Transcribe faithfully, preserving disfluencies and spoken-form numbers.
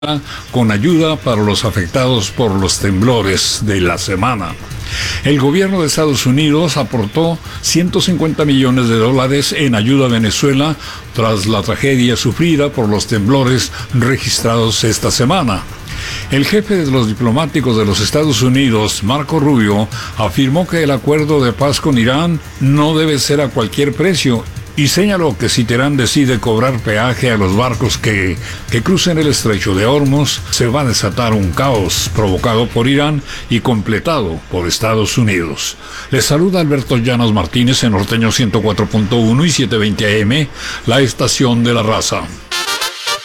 con ayuda para los afectados por los temblores de la semana. El gobierno de Estados Unidos aportó ciento cincuenta millones de dólares en ayuda a Venezuela tras la tragedia sufrida por los temblores registrados esta semana. El jefe de los diplomáticos de los Estados Unidos, Marco Rubio, afirmó que el acuerdo de paz con Irán no debe ser a cualquier precio y señaló que si Teherán decide cobrar peaje a los barcos que, que crucen el estrecho de Hormuz, se va a desatar un caos provocado por Irán y completado por Estados Unidos. Les saluda Alberto Llanos Martínez en Norteño ciento cuatro punto uno y setecientos veinte A M, la estación de la raza.